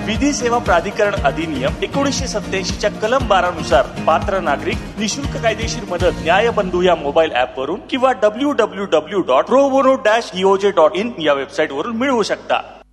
विधी सेवा प्राधिकरण अधिनियम 1987च्या कलम 12 नुसार पात्र नागरिक निशुल्क कायदेशीर मदत न्यायबंधू या मोबाईल ऍप वरून किंवा www.probono-eoj.in या वेबसाईट वरून मिळवू शकता.